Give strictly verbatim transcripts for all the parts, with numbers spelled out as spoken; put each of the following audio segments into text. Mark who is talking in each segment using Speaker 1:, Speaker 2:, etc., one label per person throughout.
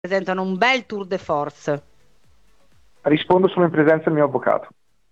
Speaker 1: presentano un bel tour de force.
Speaker 2: Rispondo solo in presenza del mio avvocato.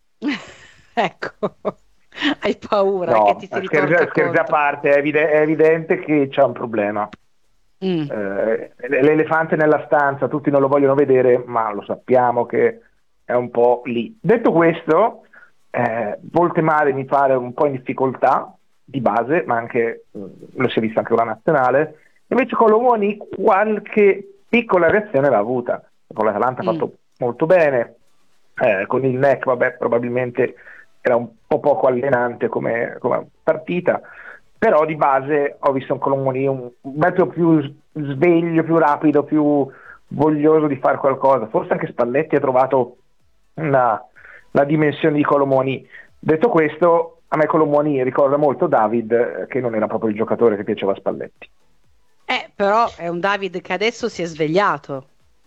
Speaker 1: Ecco, hai paura che ti
Speaker 2: No,
Speaker 1: si
Speaker 2: scherzi,
Speaker 1: ritorca
Speaker 2: scherzi a
Speaker 1: contro.
Speaker 2: parte, è, evide- è evidente che c'è un problema.
Speaker 1: Mm.
Speaker 2: Eh, l'elefante nella stanza, tutti non lo vogliono vedere, ma lo sappiamo che è un po' lì. Detto questo, eh, Voltemare mi pare un po' in difficoltà di base, ma anche mh, lo si è visto anche con la nazionale. Invece Colomoni qualche piccola reazione l'ha avuta. Con l'Atalanta ha
Speaker 1: Mm.
Speaker 2: fatto molto bene, eh, con il N E C, vabbè, probabilmente era un po' poco allenante come, come partita, però di base ho visto un Colomoni un, un bel po' più sveglio, più rapido, più voglioso di fare qualcosa. Forse anche Spalletti ha trovato una, la dimensione di Colomoni. Detto questo, a me Colomoni ricorda molto David, eh, che non era proprio il giocatore che piaceva a Spalletti.
Speaker 1: Eh, però è un David che adesso si è svegliato.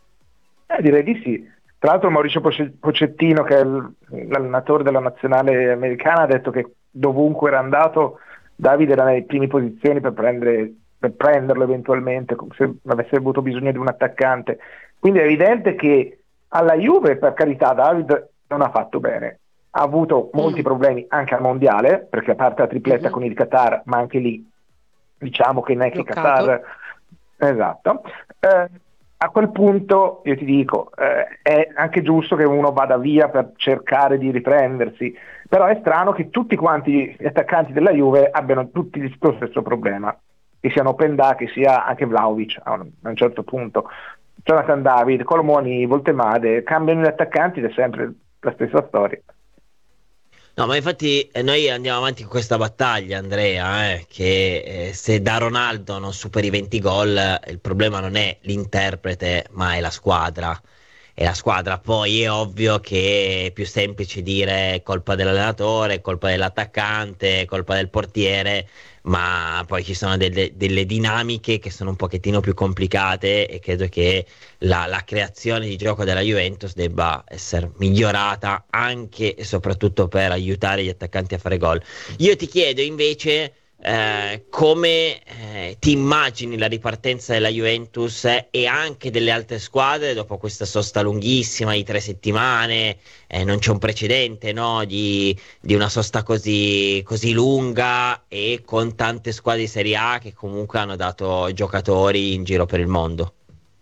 Speaker 2: Eh, direi di sì. Tra l'altro Mauricio Poce- Pocettino, che è il- l'allenatore della nazionale americana, ha detto che dovunque era andato, Davide era nelle prime posizioni per, prendere, per prenderlo eventualmente, come se avesse avuto bisogno di un attaccante. Quindi è evidente che alla Juve, per carità, David non ha fatto bene. Ha avuto molti
Speaker 1: Mm.
Speaker 2: problemi anche al mondiale, perché a parte la tripletta
Speaker 1: Mhm.
Speaker 2: con il Qatar, ma anche lì diciamo che non è che
Speaker 1: Bloccato.
Speaker 2: Qatar. Esatto. Eh, a quel punto io ti dico, eh, è anche giusto che uno vada via per cercare di riprendersi, però è strano che tutti quanti gli attaccanti della Juve abbiano tutti lo stesso problema, che siano Pendà, che sia anche Vlahovic a un, a un certo punto, Jonathan David, Colomoni, Voltemade, cambiano gli attaccanti ed è sempre la stessa storia.
Speaker 3: No, ma infatti eh, noi andiamo avanti con questa battaglia, Andrea, eh, che eh, se da Ronaldo non superi venti gol, eh, il problema non è l'interprete, ma è la squadra. E la squadra poi è ovvio che è più semplice dire è colpa dell'allenatore, è colpa dell'attaccante, è colpa del portiere, ma poi ci sono delle, delle dinamiche che sono un pochettino più complicate e credo che la, la creazione di gioco della Juventus debba essere migliorata anche e soprattutto per aiutare gli attaccanti a fare gol. Io ti chiedo invece eh, come eh, ti immagini la ripartenza della Juventus eh, e anche delle altre squadre dopo questa sosta lunghissima di tre settimane, eh, non c'è un precedente, no, di, di una sosta così, così lunga e con tante squadre di Serie A che comunque hanno dato giocatori in giro per il mondo.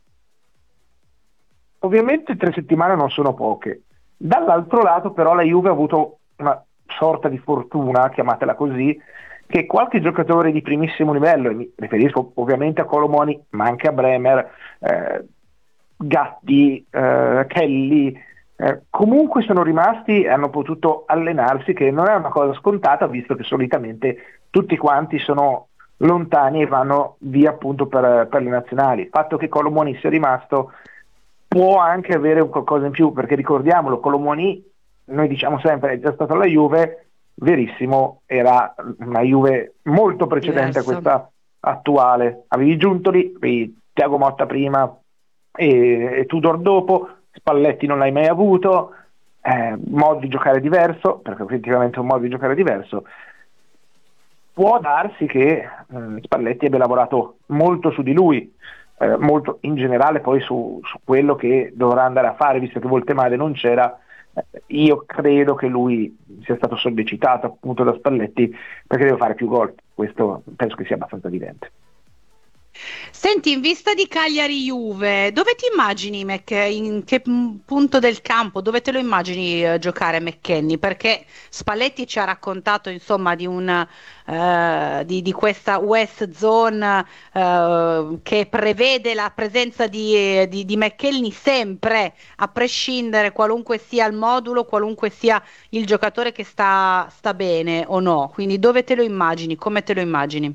Speaker 2: Ovviamente tre settimane non sono poche. Dall'altro lato però la Juve ha avuto una sorta di fortuna, chiamatela così, che qualche giocatore di primissimo livello, e mi riferisco ovviamente a Colomoni, ma anche a Bremer, eh, Gatti, eh, Kelly, eh, comunque sono rimasti e hanno potuto allenarsi, che non è una cosa scontata, visto che solitamente tutti quanti sono lontani e vanno via appunto per, per le nazionali. Il fatto che Colomoni sia rimasto può anche avere un qualcosa in più, perché ricordiamolo, Colomoni, noi diciamo sempre, è già stato alla Juve, verissimo, era una Juve molto precedente a
Speaker 1: Diverso.
Speaker 2: questa attuale. Avevi Giuntoli, avevi Thiago Motta prima e, e Tudor dopo, Spalletti non l'hai mai avuto, eh, modo di giocare diverso, perché effettivamente è un modo di giocare diverso. Può darsi che mh, Spalletti abbia lavorato molto su di lui, eh, molto in generale poi su, su quello che dovrà andare a fare, visto che Voltemade non c'era. Eh, io credo che lui sia stato sollecitato appunto da Spalletti perché deve fare più gol, questo penso che sia abbastanza evidente.
Speaker 1: Senti, in vista di Cagliari-Juve, dove ti immagini, Mc- in che mm, punto del campo, dove te lo immagini eh, giocare McKennie? Perché Spalletti ci ha raccontato, insomma, di, un, eh, di, di questa West Zone eh, che prevede la presenza di, di, di McKennie sempre, a prescindere qualunque sia il modulo, qualunque sia il giocatore che sta, sta bene o no. Quindi dove te lo immagini? Come te lo immagini?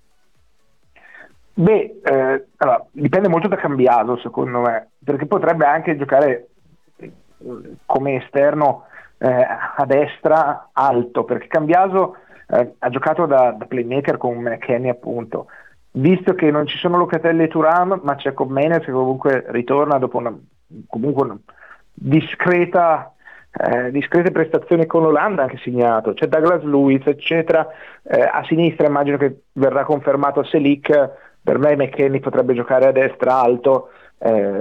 Speaker 2: Beh, eh, allora, dipende molto da Cambiaso secondo me, perché potrebbe anche giocare eh, come esterno eh, a destra alto, perché Cambiaso eh, ha giocato da, da playmaker con McKennie appunto, visto che non ci sono Locatelli e Thuram, ma c'è Comenes che comunque ritorna dopo una, comunque una discreta, eh, discrete prestazioni con l'Olanda, anche segnato, c'è Douglas Luiz eccetera. Eh, a sinistra immagino che verrà confermato Selic. Per me McKennie potrebbe giocare a destra alto, eh,